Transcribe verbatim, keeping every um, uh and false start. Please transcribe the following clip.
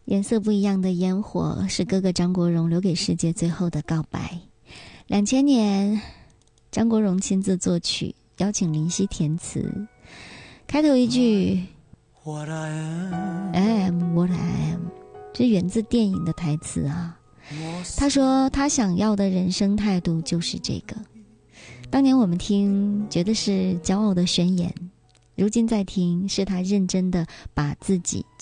颜色不一样的烟火是哥哥张国荣留给世界最后的告白。两千年，张国荣亲自作曲，邀请林夕填词。开头一句 What I am, I am what I am， 这源自电影的台词啊。他说他想要的人生态度就是这个。当年我们听觉得是骄傲的宣言，如今再听是他认真的把自己